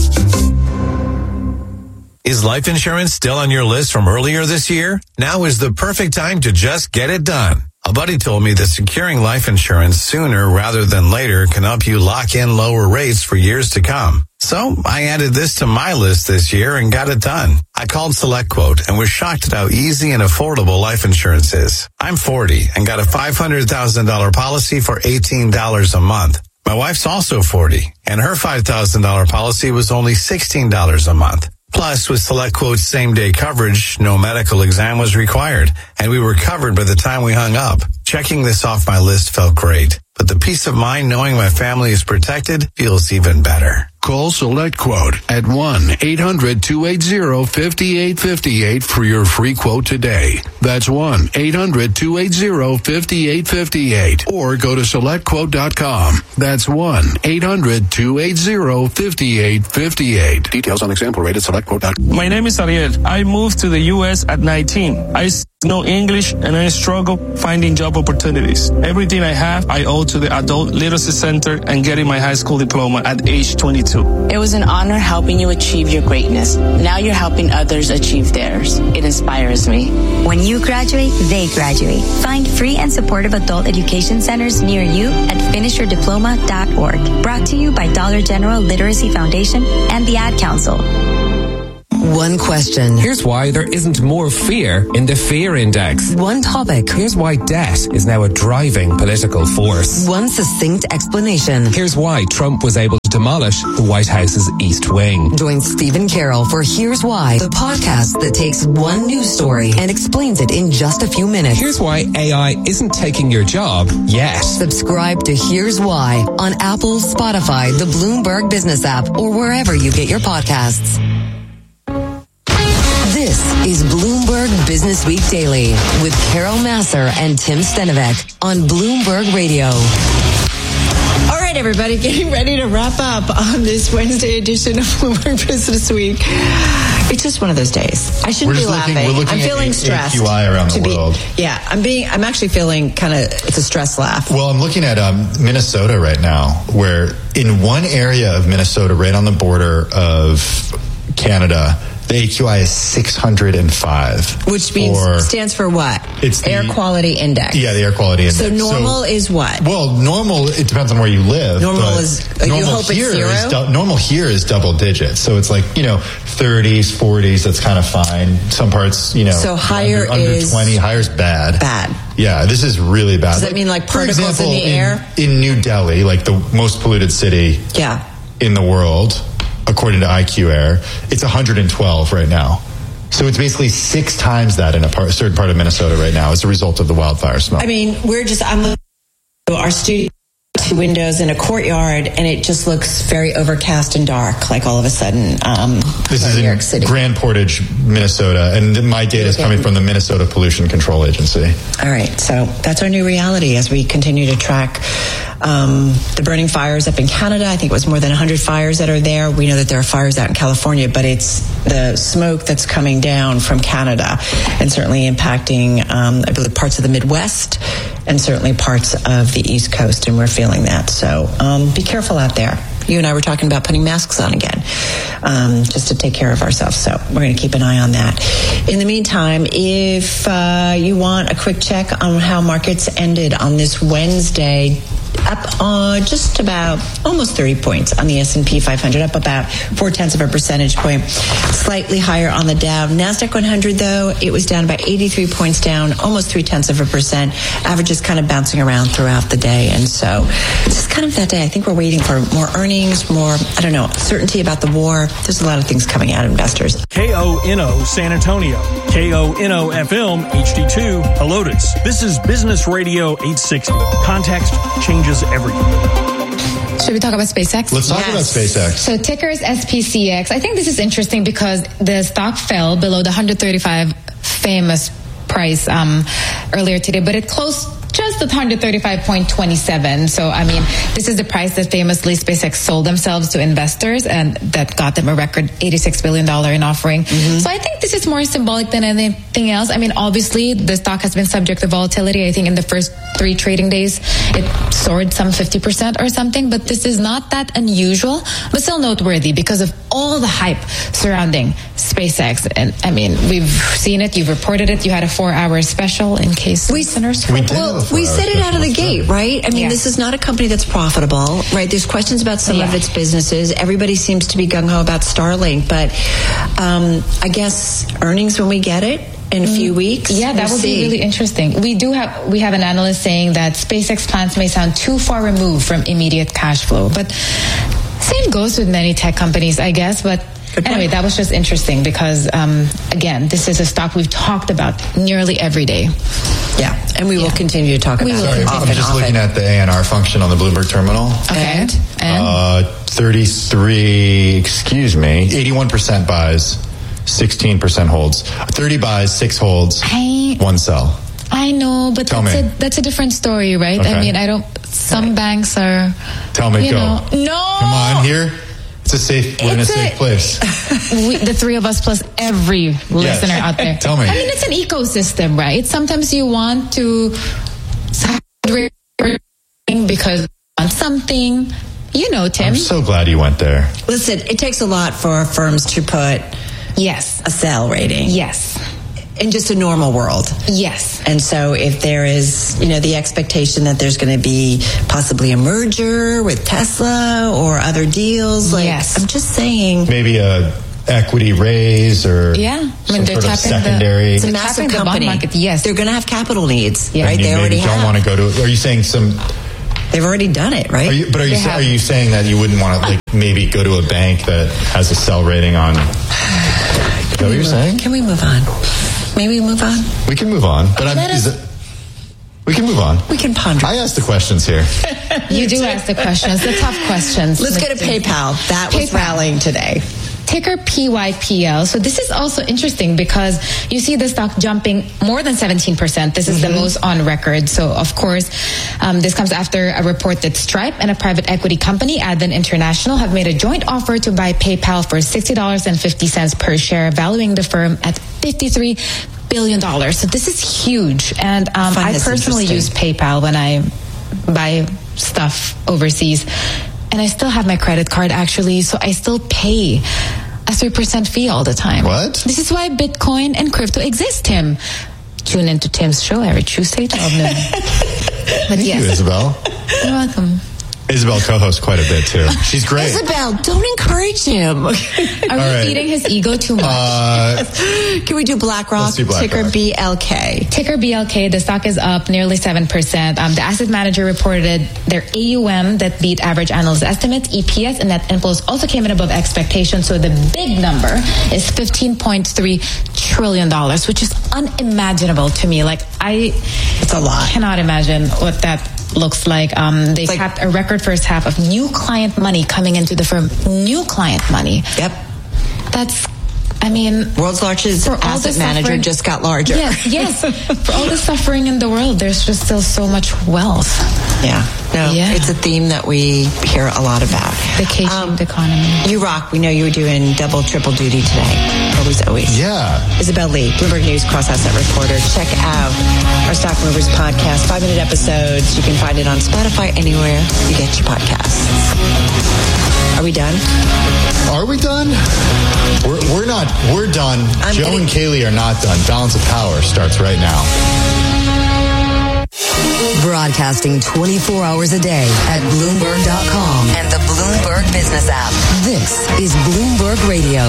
Is life insurance still on your list from earlier this year? Now is the perfect time to just get it done. A buddy told me that securing life insurance sooner rather than later can help you lock in lower rates for years to come. So I added this to my list this year and got it done. I called SelectQuote and was shocked at how easy and affordable life insurance is. I'm forty and got a five hundred thousand dollars policy for eighteen dollars a month. My wife's also forty and her five thousand dollars policy was only sixteen dollars a month. Plus, with SelectQuote's same-day coverage, no medical exam was required, and we were covered by the time we hung up. Checking this off my list felt great, but the peace of mind knowing my family is protected feels even better. Call SelectQuote at one eight hundred two eight zero five eight five eight for your free quote today. That's one eight hundred two eight zero five eight five eight. Or go to select quote dot com. That's one eight hundred two eight zero five eight five eight. Details on example rate at select quote dot com. My name is Ariel. I moved to the U S at nineteen. I no English, and I struggle finding job opportunities. Everything I have, I owe to the Adult Literacy Center and getting my high school diploma at age twenty-two. It was an honor helping you achieve your greatness. Now you're helping others achieve theirs. It inspires me. When you graduate, they graduate. Find free and supportive adult education centers near you at finish your diploma dot org. Brought to you by Dollar General Literacy Foundation and the Ad Council. One question. Here's why there isn't more fear in the fear index. One topic. Here's why debt is now a driving political force. One succinct explanation. Here's why Trump was able to demolish the White House's East Wing. Join Stephen Carroll for Here's Why, the podcast that takes one news story and explains it in just a few minutes. Here's why A I isn't taking your job yet. Subscribe to Here's Why on Apple, Spotify, the Bloomberg Business app, or wherever you get your podcasts. This is Bloomberg Business Week Daily with Carol Massar and Tim Stenovec on Bloomberg Radio. All right, everybody, getting ready to wrap up on this Wednesday edition of Bloomberg Business Week. It's just one of those days. I shouldn't we're be just laughing. Looking, we're looking I'm feeling at stressed. A Q I around the be, world. Yeah, I'm being. I'm actually feeling kind of. It's a stress laugh. Well, I'm looking at um, Minnesota right now, where in one area of Minnesota, right on the border of Canada, the A Q I is six hundred five. Which means, or, stands for what? It's the Air Quality Index. Yeah, the Air Quality Index. So normal so, is what? Well, normal, it depends on where you live. Normal is, normal you hope here it's zero? Is du- normal here is double digits. So it's like, you know, thirties, forties, that's kind of fine. Some parts, you know. So higher under, is... Under twenty, higher is bad. Bad. Yeah, this is really bad. Does that mean like particles For example, in the air? In, in New Delhi, like the most polluted city yeah. in the world, according to I Q Air, it's one hundred twelve right now. So it's basically six times that in a part, certain part of Minnesota right now as a result of the wildfire smoke. I mean, we're just, I'm looking at our studio, two windows in a courtyard, and it just looks very overcast and dark, like all of a sudden. Um, this is New in York City. Grand Portage, Minnesota, and my data is coming from the Minnesota Pollution Control Agency. All right, so that's our new reality as we continue to track um, the burning fires up in Canada. I think it was more than one hundred fires that are there. We know that there are fires out in California, but it's the smoke that's coming down from Canada and certainly impacting, um, I believe, parts of the Midwest and certainly parts of the East Coast, and we're feeling that. So um, be careful out there. You and I were talking about putting masks on again, um, just to take care of ourselves. So we're going to keep an eye on that. In the meantime, if uh, you want a quick check on how markets ended on this Wednesday, up uh, just about almost thirty points on the S and P five hundred, up about four tenths of a percentage point, slightly higher on the Dow. NASDAQ one hundred, though, it was down about eighty-three points down, almost three tenths of a percent. Averages kind of bouncing around throughout the day. And so it's just kind of that day. I think we're waiting for more earnings, more, I don't know, certainty about the war. There's a lot of things coming out, investors. K O N O San Antonio, K O N O F M H D two Helotes. This is Business Radio eight sixty. Context changes everything. Should we talk about SpaceX? Let's talk yes. about SpaceX. So ticker is S P C X. I think this is interesting because the stock fell below the one hundred thirty-five famous price um, earlier today, but it closed just at one hundred thirty-five point two seven. So, I mean, this is the price that famously SpaceX sold themselves to investors, and that got them a record eighty-six billion dollars in offering. Mm-hmm. So I think this is more symbolic than anything else. I mean, obviously, the stock has been subject to volatility. I think in the first three trading days, it soared some fifty percent or something, but this is not that unusual, but still noteworthy because of all the hype surrounding SpaceX. And, I mean, we've seen it. You've reported it. You had a four-hour special in case we, listeners. We did. Well, we said it out of the gate, right? I mean, yeah. this is not a company that's profitable, right? There's questions about some yeah. of its businesses. Everybody seems to be gung-ho about Starlink, but um, I guess earnings when we get it in a few weeks. Yeah, that we'll would see. be really interesting. We do have we have an analyst saying that SpaceX plans may sound too far removed from immediate cash flow, but same goes with many tech companies, I guess. But anyway, that was just interesting because, um, again, this is a stock we've talked about nearly every day. Yeah, and we yeah. will continue to talk we about will it. I'm just looking at the A N R function on the Bloomberg terminal. Okay. And? Uh, thirty-three, excuse me, eighty-one percent buys, sixteen percent holds. thirty buys, six holds, I, one sell. I know, but Tell that's me. a, that's a different story, right? Okay. I mean, I don't, some banks are... Tell me, you go. know, no! Come on, here. It's a safe, we're in a It's safe a- place. we, the three of us plus every listener out there. Tell me. I mean, it's an ecosystem, right? Sometimes you want to because you want something. You know, Tim. I'm so glad you went there. Listen, it takes a lot for firms to put yes a sell rating. Yes. In just a normal world. Yes. And so if there is, you know, the expectation that there's going to be possibly a merger with Tesla or other deals, like, Yes. I'm just saying. Maybe a equity raise or Yeah. I mean, some they're sort of tapping the- secondary. It's a They're massive tapping the bond company. market, yes. They're going to have capital needs, Yeah. right? And you They already maybe don't have. want to go to. Are you saying some? They've already done it, right? Are you, but are you They sa- have. are you saying that you wouldn't want to like maybe go to a bank that has a sell rating on? Is that what you're saying? Can we move on? Maybe move on? We can move on, but I'm. Let Is us- it, we can move on. We can ponder. I asked the questions here. You do ask the questions, the tough questions. Let's go to PayPal. That was PayPal. rallying today. Ticker P Y P L. So this is also interesting because you see the stock jumping more than seventeen percent. This is Mm-hmm. the most on record. So of course, um, this comes after a report that Stripe and a private equity company, Advent International, have made a joint offer to buy PayPal for sixty dollars and fifty cents per share, valuing the firm at fifty-three billion dollars. So this is huge. And um, find I this personally use interesting. PayPal when I buy stuff overseas. And I still have my credit card actually, so I still pay a three percent fee all the time. What? This is why Bitcoin and crypto exist, Tim. Tune into Tim's show every Tuesday, twelve noon. But Thank yes, you, Isabel. you're welcome. Isabel co-hosts quite a bit too. She's great. Isabel, don't encourage him. Are we right. feeding his ego too much? Uh, Can we do BlackRock? Let's do BlackRock. Ticker B L K. Ticker B L K, the stock is up nearly seven percent. Um, the asset manager reported their A U M that beat average analyst estimates. E P S and net inflows also came in above expectations. So the big number is fifteen point three trillion dollars, which is unimaginable to me. Like, I It's a lot. cannot imagine what that looks like. Um, they like- capped a record first half of new client money coming into the firm. New client money. Yep. That's, I mean, World's largest For all the asset manager suffering- just got larger. Yes, yes. For all the suffering in the world, there's just still so much wealth. Yeah. No, Yeah. it's a theme that we hear a lot about. The K-shaped economy. You rock. We know you were doing double, triple duty today. Always, always. yeah. Isabel Lee, Bloomberg News cross-asset reporter. Check out our Stock Movers podcast, five-minute episodes. You can find it on Spotify, anywhere you get your podcasts. Are we done? Are we done? We're, we're not. We're done. I'm Joe getting- and Kaylee are not done. Balance of Power starts right now. Broadcasting twenty-four hours a day at Bloomberg dot com and the Bloomberg Business app. This is Bloomberg Radio.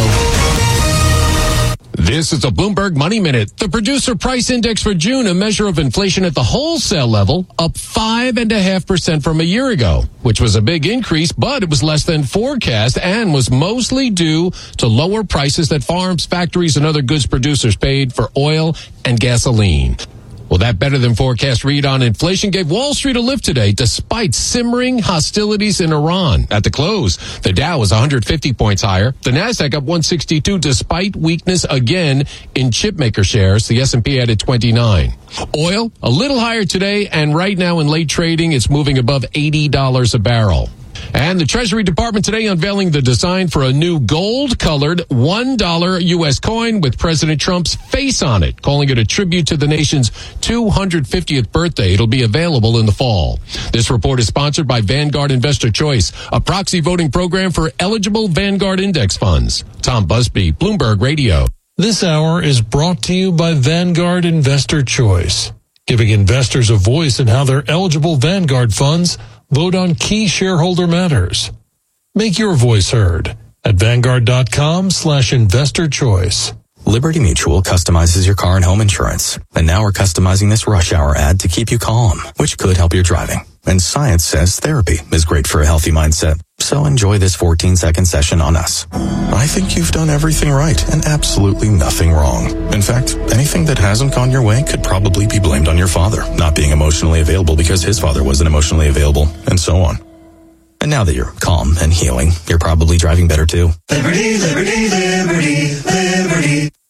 This is a Bloomberg Money Minute. The Producer Price Index for June, a measure of inflation at the wholesale level, up five and a half percent from a year ago, which was a big increase, but it was less than forecast and was mostly due to lower prices that farms, factories, and other goods producers paid for oil and gasoline. Well, that better than forecast read on inflation gave Wall Street a lift today, despite simmering hostilities in Iran. At the close, the Dow was one hundred fifty points higher. The Nasdaq up one sixty-two, despite weakness again in chipmaker shares. The S and P added twenty-nine. Oil, a little higher today, and right now in late trading, it's moving above eighty dollars a barrel. And the Treasury Department today unveiling the design for a new gold-colored one dollar U S coin with President Trump's face on it, calling it a tribute to the nation's two hundred fiftieth birthday. It'll be available in the fall. This report is sponsored by Vanguard Investor Choice, a proxy voting program for eligible Vanguard index funds. Tom Busby, Bloomberg Radio. This hour is brought to you by Vanguard Investor Choice, giving investors a voice in how their eligible Vanguard funds vote on key shareholder matters. Make your voice heard at Vanguard.com slash investor choice. Liberty Mutual customizes your car and home insurance. And now we're customizing this rush hour ad to keep you calm, which could help your driving. And science says therapy is great for a healthy mindset. So enjoy this fourteen second session on us. I think you've done everything right and absolutely nothing wrong. In fact, anything that hasn't gone your way could probably be blamed on your father not being emotionally available because his father wasn't emotionally available, and so on. And now that you're calm and healing, you're probably driving better too. Liberty, liberty, liberty, liberty.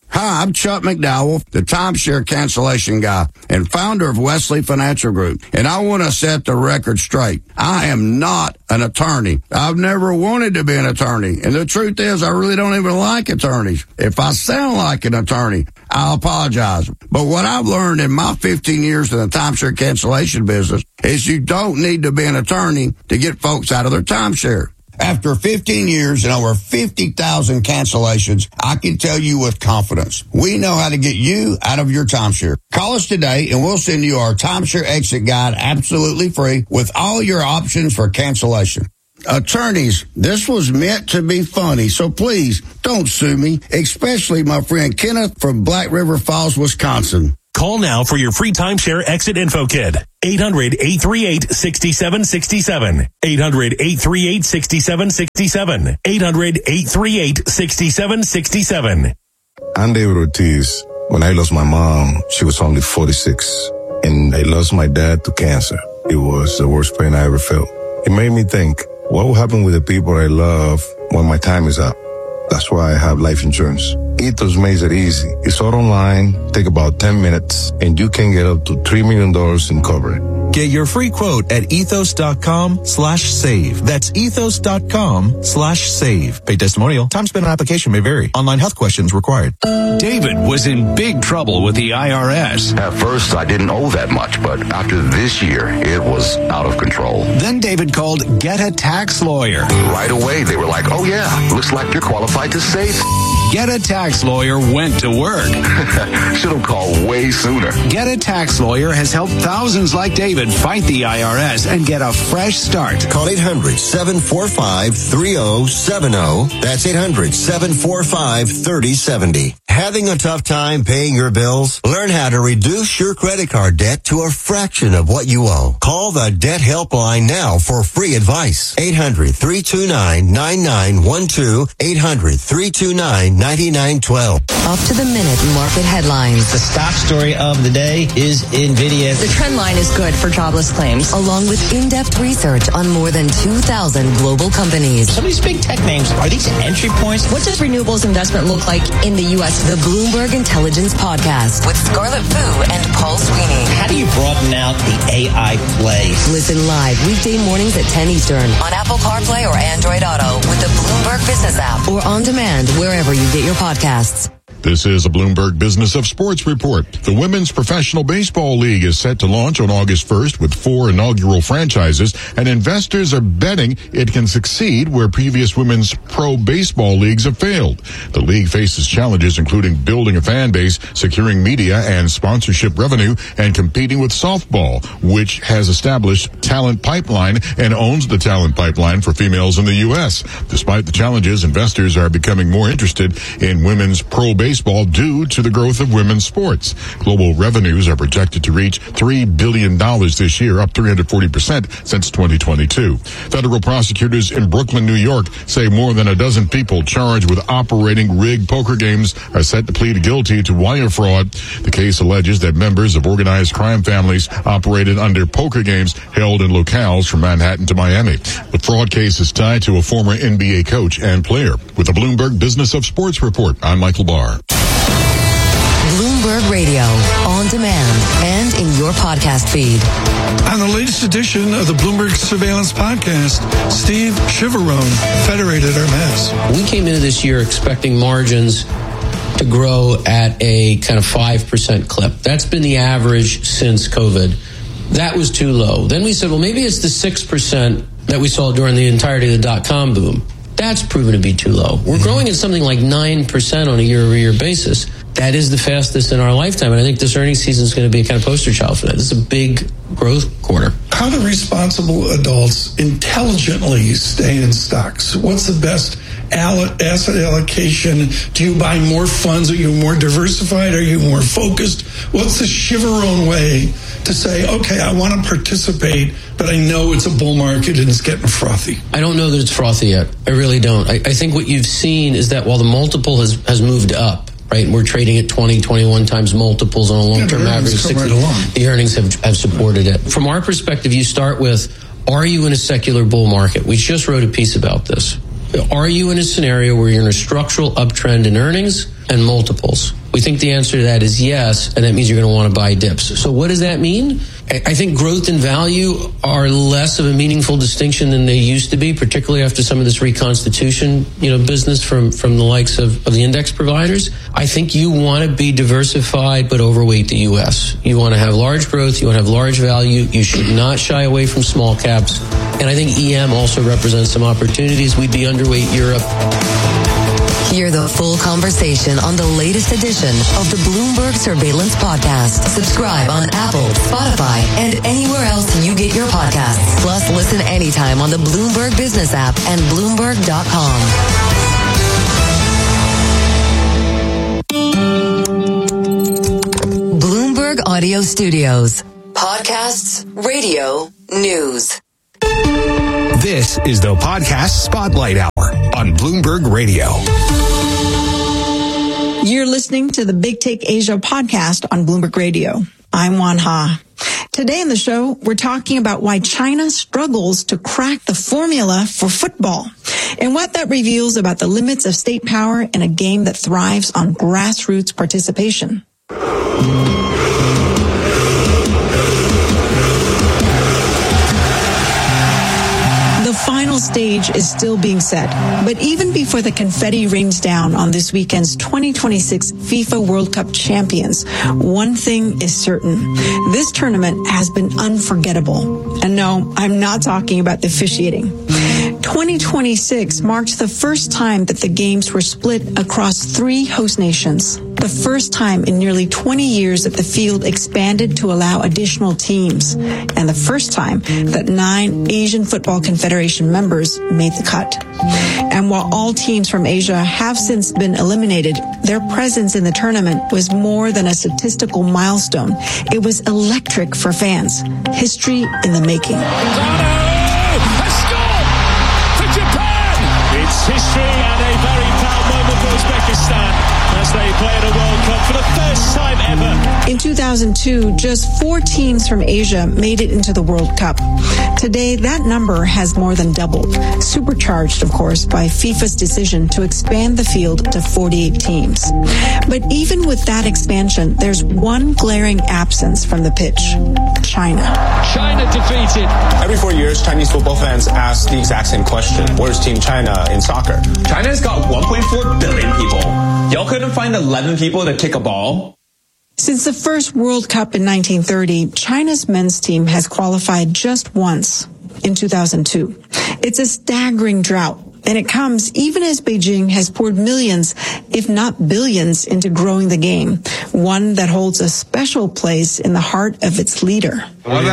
Hi, I'm Chuck McDowell, the timeshare cancellation guy and founder of Wesley Financial Group. And I want to set the record straight. I am not an attorney. I've never wanted to be an attorney. And the truth is, I really don't even like attorneys. If I sound like an attorney, I apologize. But what I've learned in my fifteen years in the timeshare cancellation business is you don't need to be an attorney to get folks out of their timeshare. After fifteen years and over fifty thousand cancellations, I can tell you with confidence, we know how to get you out of your timeshare. Call us today and we'll send you our timeshare exit guide absolutely free with all your options for cancellation. Attorneys, this was meant to be funny, so please don't sue me, especially my friend Kenneth from Black River Falls, Wisconsin. Call now for your free timeshare exit info kit. eight hundred, eight three eight, six seven six seven. eight hundred, eight three eight, six seven six seven. eight hundred, eight three eight, six seven six seven. I'm David Ortiz. When I lost my mom, she was only forty-six. And I lost my dad to cancer. It was the worst pain I ever felt. It made me think, what will happen with the people I love when my time is up? That's why I have life insurance. Ethos makes it easy. It's all online, take about ten minutes, and you can get up to three million dollars in coverage. Get your free quote at ethos.com slash save. That's ethos.com slash save. Pay testimonial. Time spent on application may vary. Online health questions required. David was in big trouble with the I R S. At first, I didn't owe that much, but after this year, it was out of control. Then David called Get a Tax Lawyer. Right away, they were like, oh yeah, looks like you're qualified to save. Get a Tax Lawyer went to work. Should have called way sooner. Get a Tax Lawyer has helped thousands like David fight the I R S and get a fresh start. Call eight hundred, seven four five, three oh seven oh. That's eight hundred, seven four five, three oh seven oh. Having a tough time paying your bills? Learn how to reduce your credit card debt to a fraction of what you owe. Call the Debt Helpline now for free advice. eight hundred, three two nine, nine nine one two. eight hundred, three two nine, nine nine one two. Up to the minute market headlines. The stock story of the day is NVIDIA. The trend line is good for jobless claims. Along with in-depth research on more than two thousand global companies. Some of these big tech names, are these entry points? What does renewables investment look like in the U S? The Bloomberg Intelligence Podcast with Scarlett Fu and Paul Sweeney. How do you broaden out the A I plays? Listen live weekday mornings at ten Eastern on Apple CarPlay or Android Auto with the Bloomberg Business app or on demand wherever you get your podcasts. This is a Bloomberg Business of Sports report. The Women's Professional Baseball League is set to launch on August first with four inaugural franchises, and investors are betting it can succeed where previous women's pro baseball leagues have failed. The league faces challenges including building a fan base, securing media and sponsorship revenue, and competing with softball, which has established Talent Pipeline and owns the Talent Pipeline for females in the U S. Despite the challenges, investors are becoming more interested in women's pro baseball baseball due to the growth of women's sports. Global revenues are projected to reach three billion dollars this year, up three hundred forty percent since twenty twenty-two. Federal prosecutors in Brooklyn, New York say more than a dozen people charged with operating rigged poker games are set to plead guilty to wire fraud. The case alleges that members of organized crime families operated under poker games held in locales from Manhattan to Miami. The fraud case is tied to a former N B A coach and player. With the Bloomberg Business of Sports report, I'm Michael Barr. Bloomberg Radio, on demand and in your podcast feed. On the latest edition of the Bloomberg Surveillance Podcast, Steve Chivarone, Federated Hermes. We came into this year expecting margins to grow at a kind of five percent clip. That's been the average since COVID. That was too low. Then we said, well, maybe it's the six percent that we saw during the entirety of the dot-com boom. That's proven to be too low. We're growing at something like nine percent on a year-over-year basis. That is the fastest in our lifetime, and I think this earnings season is going to be a kind of poster child for that. This is a big growth quarter. How do responsible adults intelligently stay in stocks? What's the best asset allocation? Do you buy more funds? Are you more diversified? Are you more focused? What's the Chivarone way to say, okay, I want to participate, but I know it's a bull market and it's getting frothy? I don't know that it's frothy yet. I really don't. I, I think what you've seen is that while the multiple has, has moved up, right, and we're trading at twenty, twenty-one times multiples on a long-term yeah, average, sixty, right the earnings have, have supported it. From our perspective, you start with, are you in a secular bull market? We just wrote a piece about this. Are you in a scenario where you're in a structural uptrend in earnings and multiples? We think the answer to that is yes, and that means you're going to want to buy dips. So what does that mean? I think growth and value are less of a meaningful distinction than they used to be, particularly after some of this reconstitution, you know, business from, from the likes of, of the index providers. I think you want to be diversified but overweight the U S. You want to have large growth. You want to have large value. You should not shy away from small caps. And I think E M also represents some opportunities. We'd be underweight Europe. Hear the full conversation on the latest edition of the Bloomberg Surveillance Podcast. Subscribe on Apple, Spotify, and anywhere else you get your podcasts. Plus, listen anytime on the Bloomberg Business app and Bloomberg dot com. Bloomberg Audio Studios. Podcasts, radio, news. This is the Podcast Spotlight Hour on Bloomberg Radio. You're listening to the Big Take Asia podcast on Bloomberg Radio. I'm Wan Ha. Today in the show, we're talking about why China struggles to crack the formula for football and what that reveals about the limits of state power in a game that thrives on grassroots participation. The final stage is still being set, but even before the confetti rains down on this weekend's twenty twenty-six FIFA World Cup champions, one thing is certain. This tournament has been unforgettable. And no, I'm not talking about the officiating. twenty twenty-six marked the first time that the games were split across three host nations. The first time in nearly twenty years that the field expanded to allow additional teams. And the first time that nine Asian Football Confederation members made the cut. And while all teams from Asia have since been eliminated, their presence in the tournament was more than a statistical milestone. It was electric for fans. History in the making. It's history and a very proud moment for Uzbekistan as they play at a World Cup for the first time ever. In two thousand two, just four teams from Asia made it into the World Cup. Today, that number has more than doubled, supercharged, of course, by FIFA's decision to expand the field to forty-eight teams. But even with that expansion, there's one glaring absence from the pitch: China. China defeated. Every four years, Chinese football fans ask the exact same question: where's Team China in soccer? China's got one point four billion people. Y'all couldn't find eleven people to kick a ball? Since the first World Cup in nineteen thirty, China's men's team has qualified just once, in two thousand two. It's a staggering drought, and it comes even as Beijing has poured millions, if not billions, into growing the game, one that holds a special place in the heart of its leader.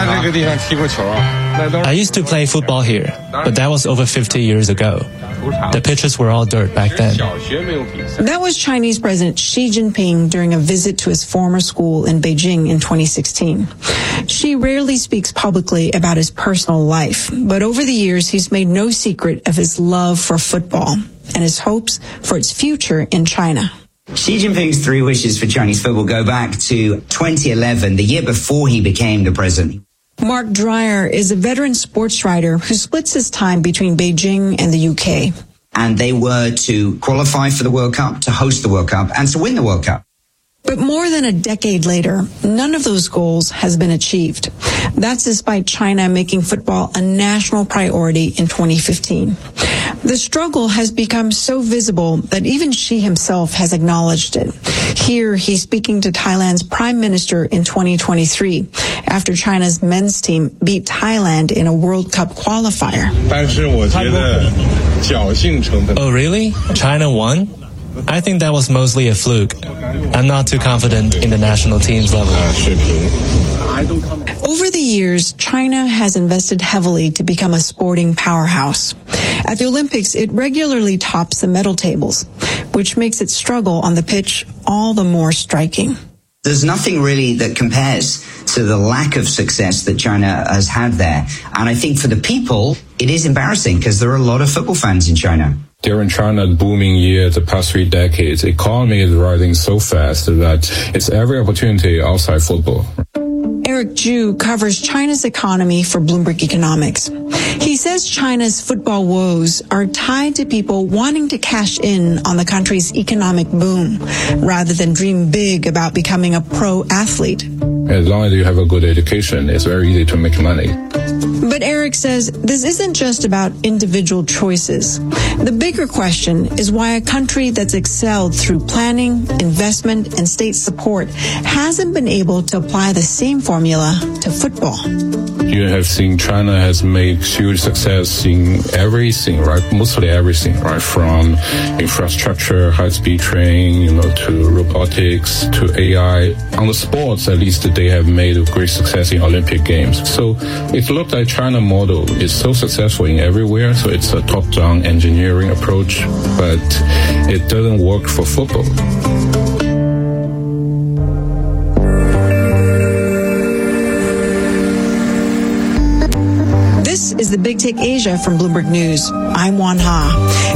I used to play football here, but that was over fifty years ago. The pitches were all dirt back then. That was Chinese President Xi Jinping during a visit to his former school in Beijing in twenty sixteen. Xi rarely speaks publicly about his personal life, but over the years he's made no secret of his love for football and his hopes for its future in China. Xi Jinping's three wishes for Chinese football go back to twenty eleven, the year before he became the president. Mark Dreyer is a veteran sports writer who splits his time between Beijing and the U K. And they were to qualify for the World Cup, to host the World Cup, and to win the World Cup. But more than a decade later, none of those goals has been achieved. That's despite China making football a national priority in twenty fifteen. The struggle has become so visible that even Xi himself has acknowledged it. Here, he's speaking to Thailand's prime minister in twenty twenty-three after China's men's team beat Thailand in a World Cup qualifier. Oh, really? China won? I think that was mostly a fluke. I'm not too confident in the national team's level. Over the years, China has invested heavily to become a sporting powerhouse. At the Olympics, it regularly tops the medal tables, which makes its struggle on the pitch all the more striking. There's nothing really that compares to the lack of success that China has had there. And I think for the people, it is embarrassing because there are a lot of football fans in China. During China's booming year, the past three decades, the economy is rising so fast that it's every opportunity outside football. Eric Ju covers China's economy for Bloomberg Economics. He says China's football woes are tied to people wanting to cash in on the country's economic boom rather than dream big about becoming a pro athlete. As long as you have a good education, it's very easy to make money. But Eric says this isn't just about individual choices. The bigger question is why a country that's excelled through planning, investment, and state support hasn't been able to apply the same formula to football. You have seen China has made huge success in everything, right? Mostly everything, right? From infrastructure, high-speed train, you know, to robotics, to A I. On the sports, at least they have made a great success in Olympic Games. So it looked like China model is so successful in everywhere. So it's a top-down engineering approach, but it doesn't work for football. This is the Big Take Asia from Bloomberg News. I'm Wan Ha.